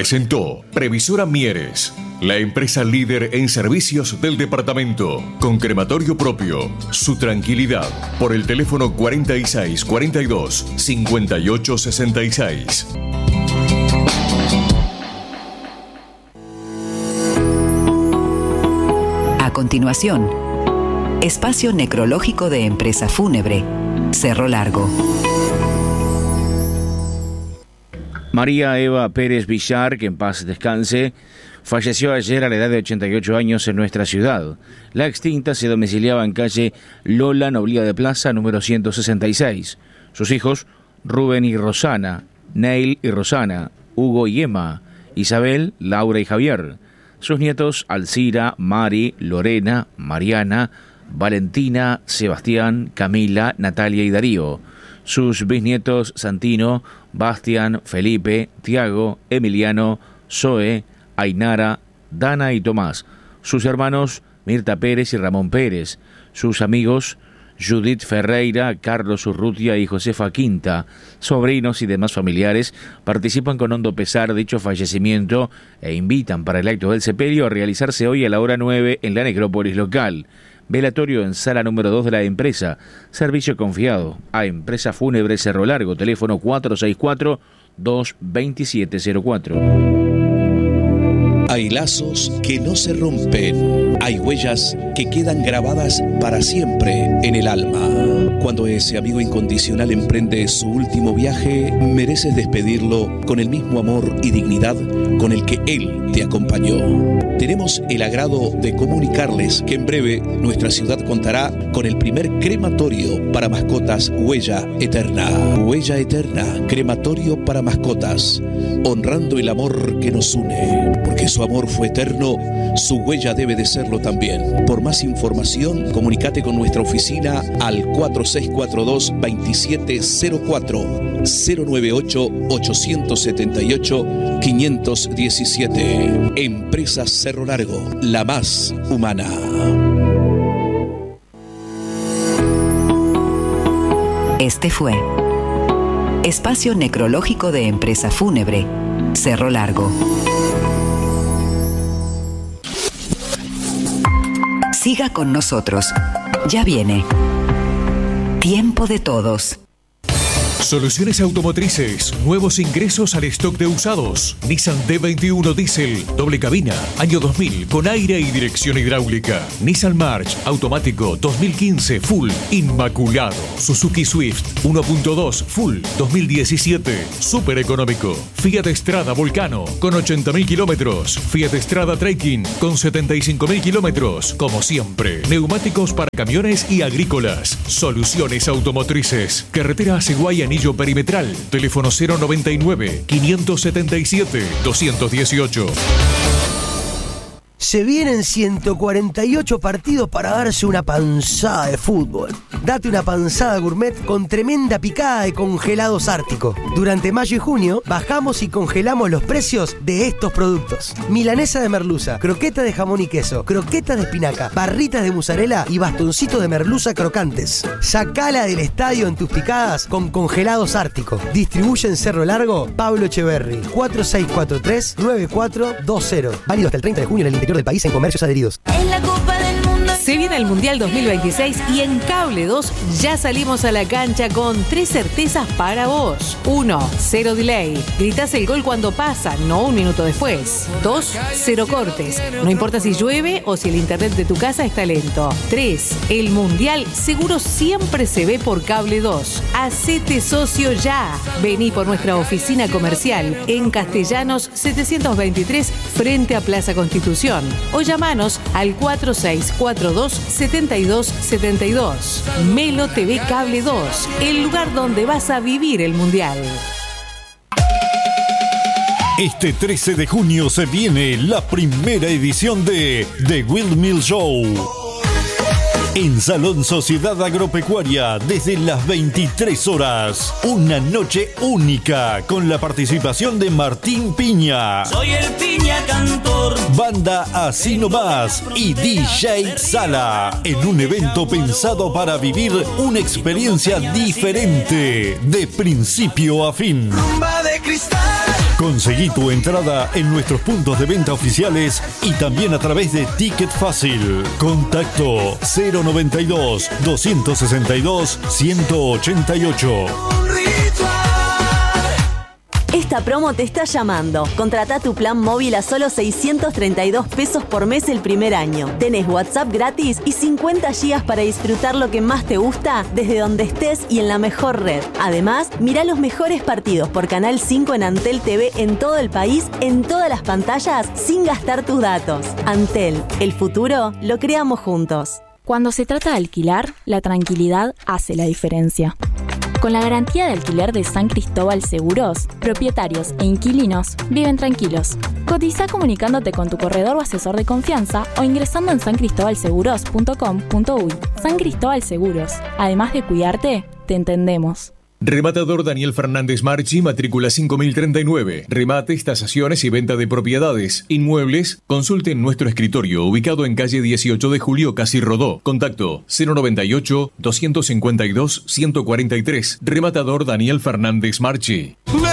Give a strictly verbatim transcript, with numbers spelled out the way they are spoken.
presentó Previsora Mieres, la empresa líder en servicios del departamento, con crematorio propio. Su tranquilidad, por el teléfono cuarenta y seis cuarenta y dos cincuenta y ocho sesenta y seis. A continuación, espacio necrológico de Empresa Fúnebre, Cerro Largo. María Eva Pérez Villar, que en paz descanse, falleció ayer a la edad de ochenta y ocho años en nuestra ciudad. La extinta se domiciliaba en calle Lola Noblía de Plaza, número ciento sesenta y seis. Sus hijos, Rubén y Rosana, Neil y Rosana, Hugo y Emma, Isabel, Laura y Javier. Sus nietos, Alcira, Mari, Lorena, Mariana, Valentina, Sebastián, Camila, Natalia y Darío. Sus bisnietos, Santino, Bastián, Felipe, Tiago, Emiliano, Zoe, Ainara, Dana y Tomás. Sus hermanos, Mirta Pérez y Ramón Pérez. Sus amigos, Judith Ferreira, Carlos Urrutia y Josefa Quinta. Sobrinos y demás familiares participan con hondo pesar de dicho fallecimiento e invitan para el acto del sepelio a realizarse hoy a la hora nueve en la necrópolis local. Velatorio en sala número dos de la empresa. Servicio confiado a Empresa Fúnebre Cerro Largo. Teléfono cuatro seis cuatro, dos dos siete cero cuatro. Hay lazos que no se rompen. Hay huellas que quedan grabadas para siempre en el alma. Cuando ese amigo incondicional emprende su último viaje, mereces despedirlo con el mismo amor y dignidad con el que él te acompañó. Tenemos el agrado de comunicarles que en breve nuestra ciudad contará con el primer crematorio para mascotas Huella Eterna. Huella Eterna, crematorio para mascotas, honrando el amor que nos une. Porque su amor fue eterno, su huella debe de serlo también. Por más información, comunícate con nuestra oficina al cuatro seis cuatro dos, dos siete cero cuatro, cero nueve ocho, ocho siete ocho, cinco uno siete. Empresa Cerro Largo, la más humana. Este fue espacio necrológico de Empresa Fúnebre, Cerro Largo. Siga con nosotros. Ya viene Tiempo de Todos. Soluciones automotrices, nuevos ingresos al stock de usados. Nissan D veintiuno Diesel, doble cabina, año dos mil, con aire y dirección hidráulica. Nissan March, automático, dos mil quince, full, inmaculado. Suzuki Swift, uno punto dos, full, dos mil diecisiete, súper económico. Fiat Strada Volcano, con ochenta mil kilómetros. Fiat Strada Trekking, con setenta y cinco mil kilómetros. Como siempre, neumáticos para camiones y agrícolas. Soluciones automotrices. Carretera Aceguay, Anillo Perimetral. Teléfono cero noventa y nueve, quinientos setenta y siete, doscientos dieciocho. Se vienen ciento cuarenta y ocho partidos para darse una panzada de fútbol. Date una panzada gourmet con tremenda picada de congelados árticos. Durante mayo y junio bajamos y congelamos los precios de estos productos. Milanesa de merluza, croqueta de jamón y queso, croqueta de espinaca, barritas de mozzarella y bastoncitos de merluza crocantes. Sacala del estadio en tus picadas con congelados árticos. Distribuye en Cerro Largo, Pablo Echeverry, cuatro seis cuatro tres, nueve cuatro dos cero. Válido hasta el treinta de junio en el interior del país en comercios adheridos. En la Copa del Mundo se viene el Mundial dos mil veintiséis y en Cable dos ya salimos a la cancha con tres certezas para vos. Uno, cero delay. Gritás el gol cuando pasa, no un minuto después. Dos, cero cortes. No importa si llueve o si el internet de tu casa está lento. Tres, el Mundial seguro siempre se ve por Cable dos. Hacete socio ya. Vení por nuestra oficina comercial en Castellanos setecientos veintitrés frente a Plaza Constitución. O llamanos al cuatro seis cuatro dos, siete dos siete dos. Melo T V Cable dos, el lugar donde vas a vivir el Mundial. Este trece de junio se viene la primera edición de The Windmill Show. En Salón Sociedad Agropecuaria, desde las veintitrés horas. Una noche única con la participación de Martín Piña. Soy el Piña Cantor. Banda Así No Más y D J Sala. En un evento pensado para vivir una experiencia diferente de principio a fin. Rumba de cristal. Con Conseguí tu entrada en nuestros puntos de venta oficiales y también a través de Ticket Fácil. Contacto cero noventa y dos, doscientos sesenta y dos, ciento ochenta y ocho. Esta promo te está llamando. Contratá tu plan móvil a solo seiscientos treinta y dos pesos por mes el primer año. Tenés WhatsApp gratis y cincuenta gigas para disfrutar lo que más te gusta desde donde estés y en la mejor red. Además, mirá los mejores partidos por Canal cinco en Antel T V en todo el país, en todas las pantallas, sin gastar tus datos. Antel, el futuro lo creamos juntos. Cuando se trata de alquilar, la tranquilidad hace la diferencia. Con la garantía de alquiler de San Cristóbal Seguros, propietarios e inquilinos viven tranquilos. Cotiza comunicándote con tu corredor o asesor de confianza o ingresando en san cristobal seguros punto com punto uy. San Cristóbal Seguros. Además de cuidarte, te entendemos. Rematador Daniel Fernández Marchi, matrícula cinco mil treinta y nueve. Remates, tasaciones y venta de propiedades. Inmuebles, consulte en nuestro escritorio, ubicado en calle dieciocho de julio, Casi Rodó. Contacto cero noventa y ocho, doscientos cincuenta y dos, ciento cuarenta y tres. Rematador Daniel Fernández Marchi.